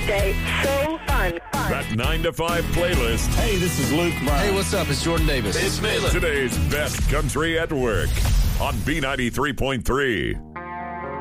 weekday. So fun. That 9 to 5 playlist. Hey, this is Luke Bryan. Hey, what's up? It's Jordan Davis. It's Today's best country at work on B93.3.